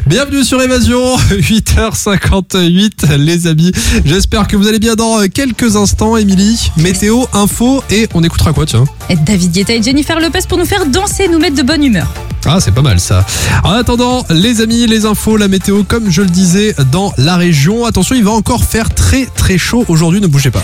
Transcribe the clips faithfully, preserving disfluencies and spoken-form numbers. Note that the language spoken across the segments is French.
Bienvenue sur Évasion, huit heures cinquante-huit les amis. J'espère que vous allez bien dans quelques instants. Émilie, météo, info et on écoutera quoi tiens? David Guetta et Jennifer Lopez pour nous faire danser, nous mettre de bonne humeur. Ah, c'est pas mal ça. En attendant, les amis, les infos, la météo, comme je le disais, dans la région. Attention, il va encore faire très très chaud aujourd'hui, ne bougez pas.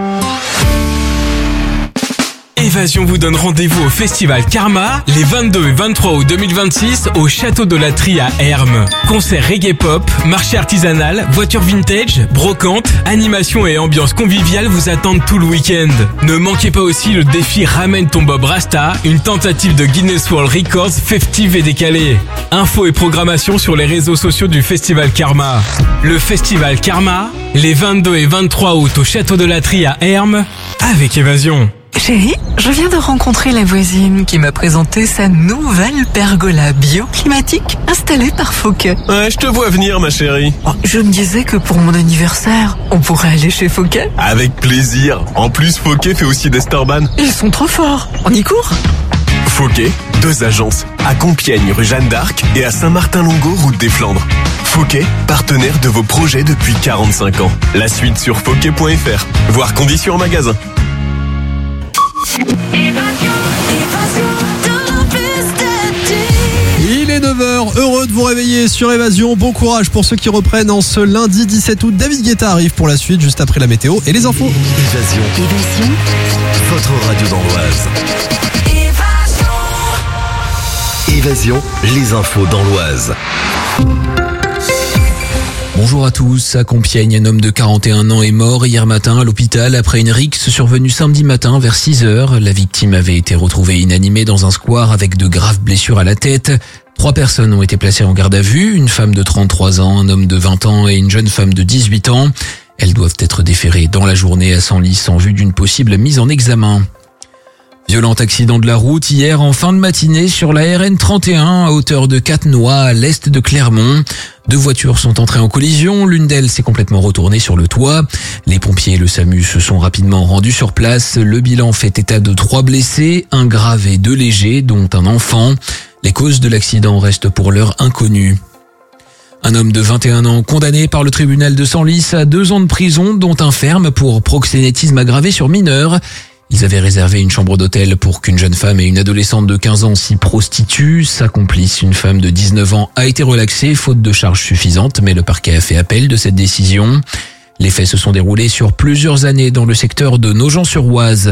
Évasion vous donne rendez-vous au Festival Karma les vingt-deux et vingt-trois août deux mille vingt-six au Château de la Trie à Hermes. Concert reggae pop, marché artisanal, voitures vintage, brocante, animation et ambiance conviviale vous attendent tout le week-end. Ne manquez pas aussi le défi Ramène ton Bob Rasta, une tentative de Guinness World Records festive et décalée. Infos et programmation sur les réseaux sociaux du Festival Karma. Le Festival Karma, les vingt-deux et vingt-trois août au Château de la Trie à Hermes, avec Évasion. Chérie, je viens de rencontrer la voisine qui m'a présenté sa nouvelle pergola bioclimatique installée par Fauquet. Ouais, je te vois venir, ma chérie. Oh, je me disais que pour mon anniversaire, on pourrait aller chez Fauquet. Avec plaisir. En plus, Fauquet fait aussi des Starban. Ils sont trop forts. On y court? Fauquet, deux agences. À Compiègne, rue Jeanne d'Arc et à Saint-Martin-Longo, route des Flandres. Fauquet, partenaire de vos projets depuis quarante-cinq ans. La suite sur fauquet point f r. Voir conditions en magasin. Il est neuf heures, heureux de vous réveiller sur Évasion. Bon courage pour ceux qui reprennent en ce lundi dix-sept août. David Guetta arrive pour la suite, juste après la météo et les infos. Évasion. Évasion. Votre radio dans l'Oise. Évasion, les infos dans l'Oise. Bonjour à tous. À Compiègne, un homme de quarante et un ans est mort hier matin à l'hôpital après une rixe survenue samedi matin vers six heures. La victime avait été retrouvée inanimée dans un square avec de graves blessures à la tête. Trois personnes ont été placées en garde à vue, une femme de trente-trois ans, un homme de vingt ans et une jeune femme de dix-huit ans. Elles doivent être déférées dans la journée à Senlis en vue d'une possible mise en examen. Violent accident de la route hier en fin de matinée sur la R N trente et un à hauteur de Catenois à l'est de Clermont. Deux voitures sont entrées en collision, l'une d'elles s'est complètement retournée sur le toit. Les pompiers et le SAMU se sont rapidement rendus sur place. Le bilan fait état de trois blessés, un grave et deux légers, dont un enfant. Les causes de l'accident restent pour l'heure inconnues. Un homme de vingt et un ans condamné par le tribunal de Senlis à deux ans de prison, dont un ferme pour proxénétisme aggravé sur mineur. Ils avaient réservé une chambre d'hôtel pour qu'une jeune femme et une adolescente de quinze ans s'y prostituent. Sa complice, une femme de dix-neuf ans, a été relaxée faute de charges suffisantes, mais le parquet a fait appel de cette décision. Les faits se sont déroulés sur plusieurs années dans le secteur de Nogent-sur-Oise.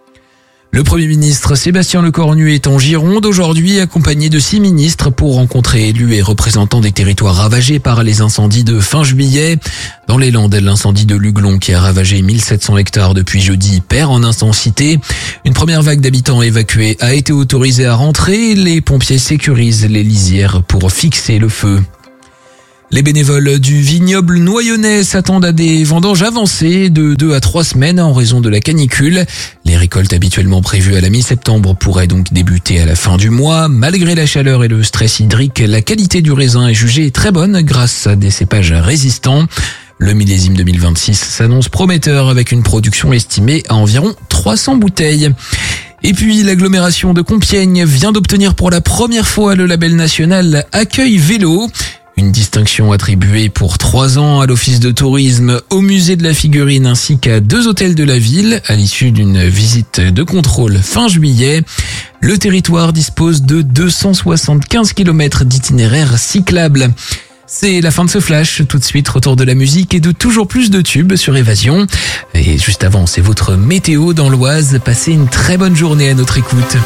Le Premier ministre Sébastien Lecornu est en Gironde aujourd'hui accompagné de six ministres pour rencontrer élus et représentants des territoires ravagés par les incendies de fin juillet. Dans les Landes, l'incendie de Luglon qui a ravagé mille sept cents hectares depuis jeudi perd en intensité. Une première vague d'habitants évacués a été autorisée à rentrer. Les pompiers sécurisent les lisières pour fixer le feu. Les bénévoles du vignoble noyonnais s'attendent à des vendanges avancées de deux à trois semaines en raison de la canicule. Les récoltes habituellement prévues à la mi-septembre pourraient donc débuter à la fin du mois. Malgré la chaleur et le stress hydrique, la qualité du raisin est jugée très bonne grâce à des cépages résistants. Le millésime deux mille vingt-six s'annonce prometteur avec une production estimée à environ trois cents bouteilles. Et puis, l'agglomération de Compiègne vient d'obtenir pour la première fois le label national Accueil Vélo. Une distinction attribuée pour trois ans à l'office de tourisme, au musée de la figurine ainsi qu'à deux hôtels de la ville à l'issue d'une visite de contrôle fin juillet. Le territoire dispose de deux cent soixante-quinze kilomètres d'itinéraires cyclables. C'est la fin de ce flash. Tout de suite, retour de la musique et de toujours plus de tubes sur Évasion. Et juste avant, c'est votre météo dans l'Oise. Passez une très bonne journée à notre écoute.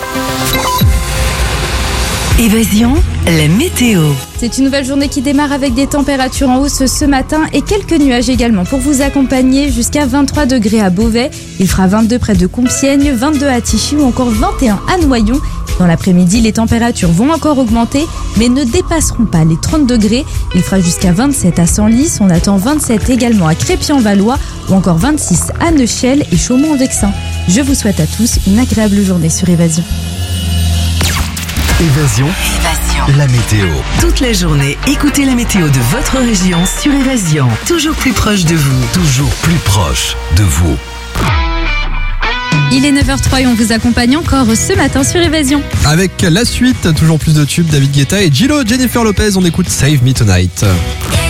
Évasion, la météo. C'est une nouvelle journée qui démarre avec des températures en hausse ce matin et quelques nuages également pour vous accompagner jusqu'à vingt-trois degrés à Beauvais. Il fera vingt-deux près de Compiègne, vingt-deux à Tichy ou encore vingt et un à Noyon. Dans l'après-midi, les températures vont encore augmenter mais ne dépasseront pas les trente degrés. Il fera jusqu'à vingt-sept à Senlis, on attend vingt-sept également à Crépy-en-Valois ou encore vingt-six à Neuchâtel et Chaumont-en-Vexin. Je vous souhaite à tous une agréable journée sur Évasion. Évasion. Évasion. La météo. Toute la journée, écoutez la météo de votre région sur Évasion. Toujours plus proche de vous. Toujours plus proche de vous. Il est neuf heures zéro trois et on vous accompagne encore ce matin sur Évasion. Avec la suite, toujours plus de tubes, David Guetta et Gillo, Jennifer Lopez, on écoute Save Me Tonight.